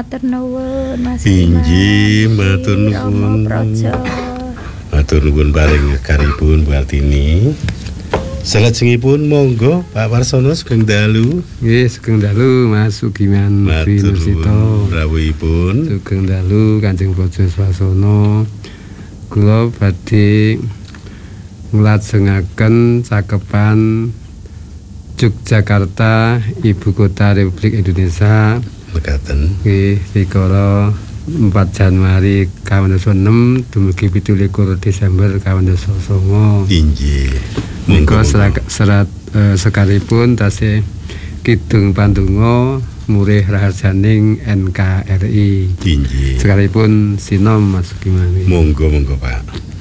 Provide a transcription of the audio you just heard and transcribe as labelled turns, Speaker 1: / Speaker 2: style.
Speaker 1: Matur nuwun Mas.
Speaker 2: Inggih, matur nuwun. Matur nuwun paring karipun Bu Artini. Salajengipun monggo Pak Warsono sugeng dalu.
Speaker 3: Nggih, sugeng dalu Mas Sugiman
Speaker 2: Matur nuwun rawuhipun.
Speaker 3: Sugeng dalu Kanjeng Praja Swasana. Kula badhe nglajengaken cakepan Yogyakarta, Ibu Kota Republik Indonesia.
Speaker 2: Mekaten.
Speaker 3: Nggih, rikala 4 Januari 2006 dumugi 17 Desember 2009.
Speaker 2: Inggih.
Speaker 3: Monggo serat sekalipun tasih kidung pandonga murih raharjaning NKRI.
Speaker 2: Inggih.
Speaker 3: Sekalipun sinom Mas Gimani.
Speaker 2: Monggo Pak.